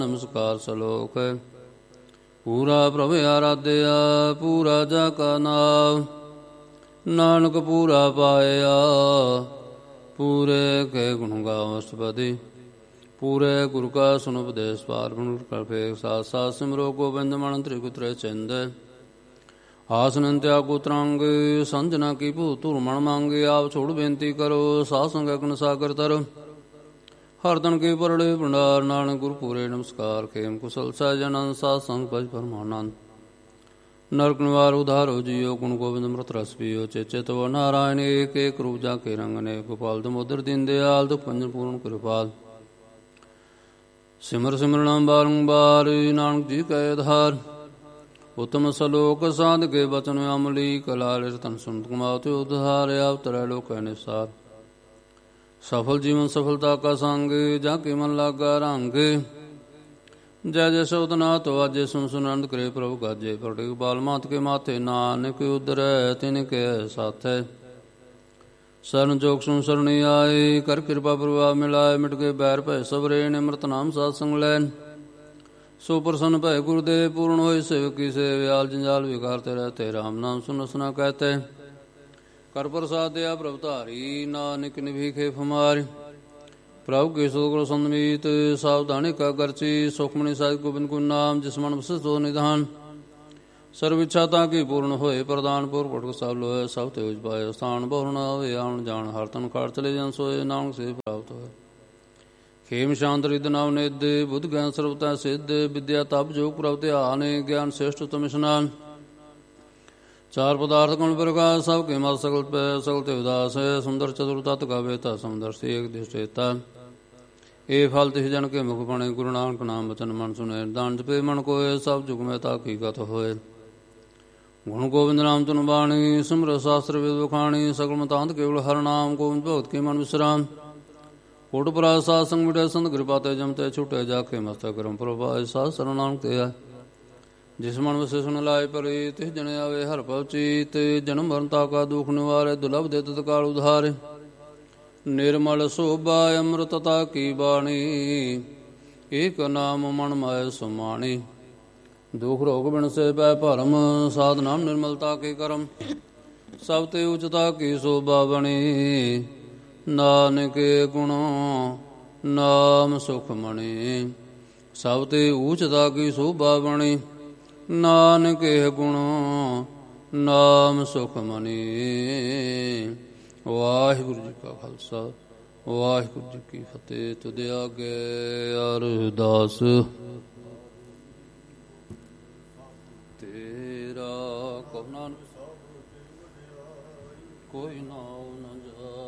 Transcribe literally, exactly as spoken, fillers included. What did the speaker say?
ਨਮਸਕਾਰ ਸਲੋਕ। ਪੂਰਾ ਪ੍ਰਭ ਆਰਾਧਿਆ ਪੂਰਾ ਜਾ ਕਾ ਨਾਮ, ਨਾਨਕ ਪੂਰਾ ਪਾਇਆ ਪੂਰੇ ਕੇ ਗੁਣ ਗਾਵ ਅਸ਼ਟਪਦੀ। ਪੂਰੇ ਗੁਰੂ ਕਾ ਸੁਨ ਉਪਦੇਸ਼ ਪਾਰ ਗੁਣ ਕਰਪੇ ਸਾਥ ਸਾਥ ਸਿਮਰੋ ਗੋਬਿੰਦ ਮਨ ਤ੍ਰਿਗੁਤਰੇ ਚਿੰਦ। ਆਸਨ ਤਿਆਗੋ ਤਰੰਗ ਸੰਜਨਾ ਕੀ ਭੂਤ ਧੁਰ ਮਨ ਮੰਗੇ, ਆਪ ਛੋੜ ਬੇਨਤੀ ਕਰੋ ਸਾਧ ਸੰਗ ਅਗਨ ਸਾਗਰ ਤਰ। ਹਰ ਤਨ ਕੇ ਪਰੜੇ ਭੰਡਾਰ ਨਾਨਕ ਗੁਰ ਪੂਰੇ ਨਮਸਕਾਰ। ਖੇਮ ਕੁਸਲ ਸਹਿਜਨੰਦ ਸਾਧ ਸੰਗ ਭਜ ਪਰਮਾਨੰਦ। ਨਰਕ ਨਿਵਾਰ ਉਧਾਰੋ ਜੀਓ ਗੁਣ ਗੋਬਿੰਦ ਅੰਮ੍ਰਿਤ ਰਸ ਪੀਓ। ਚੇਚੇ ਤਵ ਨਾਰਾਇਣ ਏਕ ਏਕ ਰੂਪ ਜਾ ਕੇ ਰੰਗ ਨੇ, ਗੋਪਾਲ ਦਮੋਦਰ ਦੀਨ ਦਿਆਲ ਦੁਖ ਭੰਜਨ ਪੂਰਨ ਕਿਰਪਾਲ। ਸਿਮਰ ਸਿਮਰਨ ਬਾਰੰਬਾਰ ਨਾਨਕ ਜੀ ਕੈ ਆਧਾਰ। ਉਤਮ ਸਲੋਕ ਸਾਧਕੇ ਬਚਨ ਅਮਲੀ, ਕਲਾ ਰਤਨ ਸੁਨਤ ਕਮਾਵ ਤੇ ਉਧਾਰ। ਅਵਤਰੈ ਲੋਕੈ ਨਿਸਾਰ ਸਫਲ ਜੀਵਨ ਸਫਲਤਾ ਕਾ ਸੰਗ, ਜਾ ਕੇ ਮਨ ਲਾਗਾ ਰੰਗ। ਜੈ ਜੈ ਸ਼ਬਦ ਨਾਥ ਵਾਜੇ ਸੁਨ ਸੁਨ ਆਨੰਦ ਕਰੇ ਪ੍ਰਭੁ ਗਾਜੇ। ਪ੍ਰਗਟੇ ਗੋਪਾਲ ਮਾਤ ਕੇ ਮਾਥੇ ਨਾਨਕ ਉਦਰੈ ਤਿਨ ਕੇ ਸਾਥੈ। ਸਰਨ ਜੋਗ ਸੁਨ ਸਰਣੀ ਆਏ, ਕਰ ਕਿਰਪਾ ਪ੍ਰਭਾਵ ਮਿਲਾਏ। ਮਿਟ ਕੇ ਬੈਰ ਭੈ ਸਬਰੇ, ਨਿਮਰਤ ਨਾਮ ਸਾਧ ਸੰਗ ਲੈ। ਸੋ ਪ੍ਰਸੰਨ ਭੈ ਗੁਰਦੇਵ ਪੂਰਨ ਹੋਏ ਸੇਵਕੀ ਸੇਵਿਆਲ। ਜੰਜਾਲ ਵਿਕਾਰ ਤੇ ਰਹਤੇ ਰਾਮ ਨਾਮ ਸੁਨ ਸੁਨਾ ਕਹਤੇ। ਕਰ ਪ੍ਰਸਾਦ ਦਿਆ ਪ੍ਰਭ ਧਾਰੀ, ਨਾਨਕ ਨਿਭੀ ਖੇਫ ਹਮਾਰੀ। ਪ੍ਰਭੂ ਕੇ ਸੋਗਲ ਸੰਦਮੀਤ ਸਾਵਧਾਨੀ ਕਾ ਕਰਚੀ। ਸੁਖਮਣੀ ਸਾਹਿਬ ਗੋਬਿੰਦ ਗੁਰੂ ਨਾਮ ਜਿਸ ਮਨ ਵਸਿਤ ਸੋ ਨਿਧਾਨ। ਸਰਵ ਇੱਛਾ ਤਾਂ ਕੀ ਪੂਰਨ ਹੋਏ ਪ੍ਰਦਾਨ। ਪੁਰ ਪਟਕ ਸਭ ਲੋਏ ਸਭ ਤੇ ਉਜ ਪਾਏ ਸਥਾਨ। ਬਹੁ ਨਾ ਹੋਵੇ ਆਉਣ ਜਾਣ ਹਰ ਤਨ ਕਾਰ ਚਲੇ ਜਨ ਸੋਏ। ਨਾਨਕ ਸੇ ਪ੍ਰਾਪਤ ਹੋਏ ਖੇਮ ਸ਼ਾਂਤ ਰਿਦ ਨਾਮ ਨਿਧ। ਬੁੱਧ ਗਿਆਨ ਸਰਵਤਾ ਸਿੱਧ। ਵਿਦਿਆ ਤਪ ਜੋਗ ਪ੍ਰਭ ਧਿਆਨ। ਗਿਆਨ ਸ੍ਰੇਸ਼ਟ ਉਤਮ ਇਸ਼ਨਾਨ। ਚਾਰ ਪਦਾਰਥ ਗੁਣ ਪ੍ਰਕਾਸ਼ ਸਭ ਕੇ ਮਤ ਸਗਲ ਪੈ ਸਗਲ ਤੇ ਉਦਾਸ ਹੈ। ਸੁੰਦਰ ਚਤੁਰ ਤਤ ਗਾਵੇ ਤਾ ਸਮਦਰ ਸੇ ਏਕ ਦਿਸ਼ਟੇਤਾ। ਇਹ ਫਲ ਤਿਸ ਜਨ ਕੇ ਮੁਖ ਬਣੇ, ਗੁਰੂ ਨਾਨਕ ਨਾਮ ਬਚਨ ਮਨ ਸੁਨੇ। ਦਾਨ ਜਪੇ ਮਨ ਕੋਏ ਸਭ ਜੁਗ ਮੈਂ ਤਾ ਹਕੀਕਤ ਹੋਏ। ਗੁਣ ਗੋਬਿੰਦ ਨਾਮ ਤੁਨ ਬਾਣੀ, ਸਿਮਰ ਸ਼ਾਸਤਰ ਵੇਦ ਵਖਾਣੀ। ਸਗਲ ਮਤਾਂਤ ਕੇਵਲ ਹਰਿ ਨਾਮ, ਗੋਬਿੰਦ ਭਗਤ ਕੇ ਮਨ ਵਿਸਰਾਮ। ਕੋਟ ਪਰਾਜ ਸਾਧ ਸੰਗ ਮਿਟੇ ਸੰਤ ਕਿਰਪਾ ਤੇ ਜਮਤੇ ਛੁਟੇ। ਜਾ ਕੇ ਮਸਤਕ ਕਰਮ ਪ੍ਰਭਾਇ ਸਾਧ ਸਰਣ ਨਾਨਕ ਤੇ ਆਏ। ਜਿਸ ਮਨ ਵਸੇ ਸੁਨ ਲਾਏ ਪਰੇ, ਤਿਸ ਜਨ ਆਵੇ ਹਰਿ ਭਉ ਚੀਤ। ਜਨਮ ਮਰਨ ਤਾ ਕਾ ਦੁਖ ਨਿਵਾਰੈ, ਦੁਲਭ ਦੇ ਤਤਕਾਲ ਉਧਾਰੇ। ਨਿਰਮਲ ਸੋਭਾ ਅੰਮ੍ਰਿਤਤਾ ਕੀ ਬਾਣੀ, ਏਕ ਨਾਮ ਮਨ ਮਾਇ ਸੁਮਾਣੀ। ਦੁਖ ਰੋਗ ਬਿਨਸੇ ਪੈ ਭਰਮ, ਸਾਧ ਨਾਮ ਨਿਰਮਲਤਾ ਕੇ ਕਰਮ। ਸਭ ਤੇ ਉਚਤਾ ਕੀ ਸੋਭਾ ਬਣੀ, ਨਾਨਕ ਗੁਣੋ ਨਾਮ ਸੁਖ ਮਣੀ। ਸਭ ਤੇ ਉਚਤਾ ਕੀ ਸੋਭਾ ਬਣੀ, ਨਾਨਕ ਗੁਣੋ ਨਾਮ ਸੁਖ ਮਣੀ। ਵਾਹਿਗੁਰੂ ਜੀ ਕਾ ਖਾਲਸਾ ਵਾਹਿਗੁਰੂ ਜੀ ਕੀ ਫਤਿਹ। ਤੁਧ ਆਗੇ ਅਰਦਾਸ ਤੇਰਾ ਕਉ ਨਾਨਕ ਕੋਈ ਨਾਉ ਨ ਜਾ